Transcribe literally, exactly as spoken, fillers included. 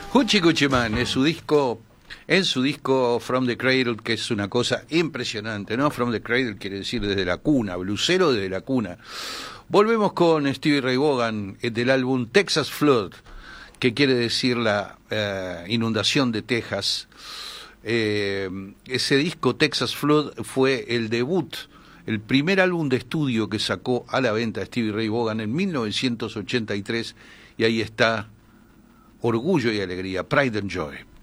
Hoochie Coochie Man es su disco, en su disco From the Cradle, que es una cosa impresionante, ¿no? From the Cradle quiere decir desde la cuna, blusero desde la cuna. Volvemos con Stevie Ray Vaughan eh, del álbum Texas Flood, que quiere decir la eh, inundación de Texas. Eh, ese disco Texas Flood fue el debut, el primer álbum de estudio que sacó a la venta Stevie Ray Vaughan en mil novecientos ochenta y tres, y ahí está Orgullo y Alegría, Pride and Joy.